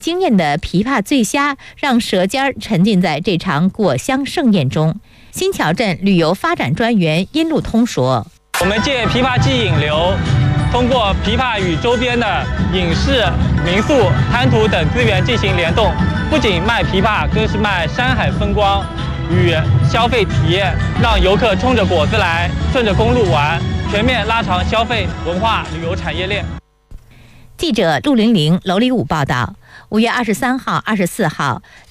惊艳的琵琶醉虾让舌尖沉浸在这场果香盛宴中。新桥镇旅游发展专员殷路通说：“ 我们借琵琶季引流，通过琵琶与周边的影视、民宿、滩涂等资源进行联动，不仅卖琵琶，更是卖山海风光与消费体验，让游客冲着果子来，顺着公路玩，全面拉长消费文化旅游产业链。” 记者陆玲玲、娄礼武报道。5月23号、24号。